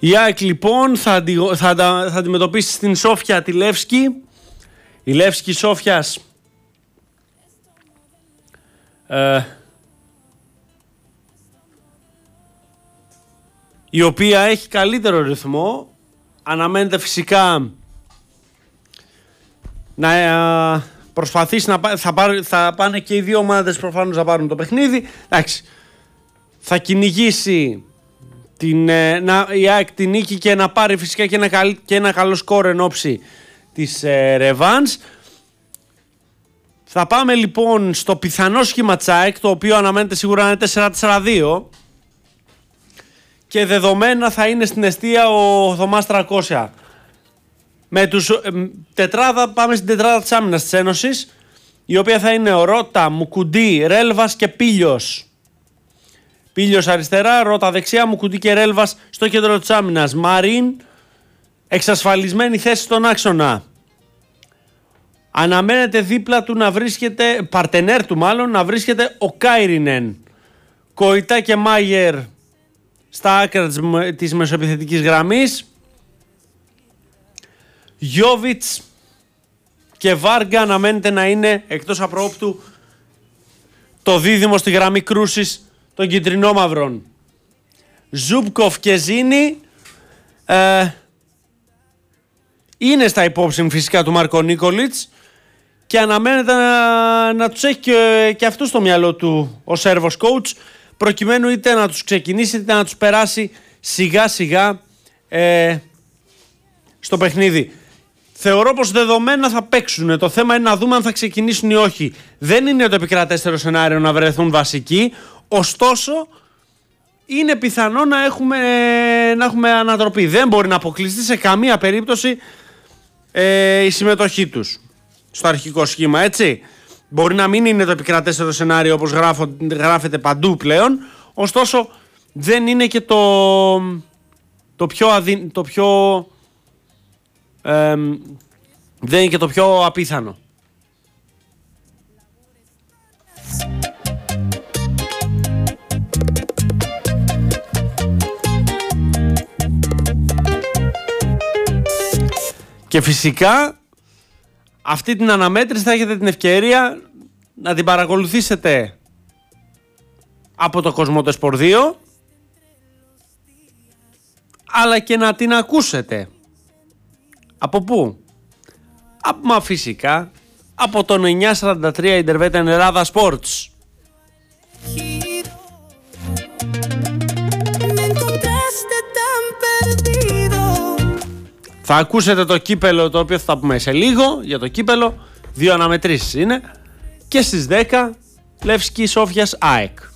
Η ΑΕΚ λοιπόν θα αντιμετωπίσει στην Σόφια τη Λεύσκη. Η Λεύσκη Σόφιας η οποία έχει καλύτερο ρυθμό. Αναμένεται φυσικά να προσπαθήσει θα πάνε και οι δύο ομάδες προφανώς να πάρουν το παιχνίδι. Εντάξει, θα κυνηγήσει η ΑΕΚ την νίκη και να πάρει φυσικά και ένα καλό σκορ εν ώψη της ρεβάνς. Θα πάμε λοιπόν στο πιθανό σχήμα της ΑΕΚ, το οποίο αναμένεται σίγουρα να είναι 4-4-2 και δεδομένα θα είναι στην εστία ο Θωμάς 300. Με τους τετράδα, πάμε στην τετράδα της άμυνας της Ένωσης, η οποία θα είναι ο Ρώτα, Μουκουντή, Ρέλβας και Πίλιος. Πίλιος αριστερά, Ρώτα δεξιά, Μουκουντή και Ρέλβας στο κέντρο της άμυνας. Μαρίν, εξασφαλισμένη θέση στον άξονα. Αναμένεται δίπλα του να βρίσκεται, παρτενέρ του μάλλον, να βρίσκεται ο Κάιρινεν. Κοϊτά και Μάγερ στα άκρα της μεσοεπιθετικής γραμμής. Γιόβιτς και Βάργα αναμένεται να είναι εκτός απρόπτου το δίδυμο στη γραμμή κρούσης των κιτρινόμαυρων. Ζούμπκοφ και Ζίνη είναι στα υπόψη φυσικά του Μάρκο Νίκολιτς και αναμένεται να τους έχει και αυτού στο μυαλό του ο Σέρβος coach, προκειμένου είτε να τους ξεκινήσει είτε να τους περάσει σιγά σιγά στο παιχνίδι. Θεωρώ πως δεδομένα θα παίξουν. Το θέμα είναι να δούμε αν θα ξεκινήσουν ή όχι. Δεν είναι το επικρατέστερο σενάριο να βρεθούν βασικοί. Ωστόσο, είναι πιθανό να έχουμε ανατροπή. Δεν μπορεί να αποκλειστεί σε καμία περίπτωση η συμμετοχή τους στο αρχικό σχήμα, έτσι. Μπορεί να μην είναι το επικρατέστερο σενάριο όπως γράφεται παντού πλέον. Ωστόσο, δεν είναι και δεν είναι και το πιο απίθανο. Και φυσικά αυτή την αναμέτρηση θα έχετε την ευκαιρία να την παρακολουθήσετε από το Κοσμοτέ Σπορ 2, αλλά και να την ακούσετε. Από πού? Μα φυσικά από τον 943 Interveten Ελλάδα Sports. Θα ακούσετε το κύπελο, το οποίο θα πούμε σε λίγο για το κύπελο. 2 αναμετρήσεις είναι. Και στις 10 Λεύσκη Σόφιας ΑΕΚ.